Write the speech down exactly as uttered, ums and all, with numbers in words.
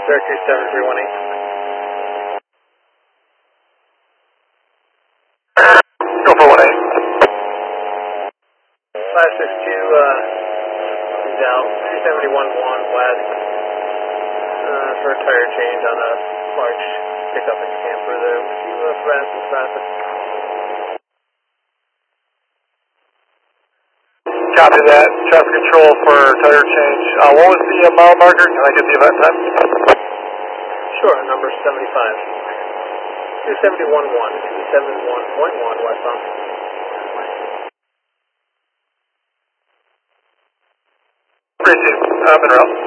Syracuse seven three one eight. Go for one eight. five six two, uh, he's out, two seventy-one one west, uh, for a tire change on a large pickup and camper there. Would you, uh, provide some traffic? Copy that. Traffic control for tire change. Uh, what was the uh, mile marker? Can I get the event time? Sure, number seventy-five. two seventy-one one, two seventy-one point one westbound. Appreciate it. I'm en route.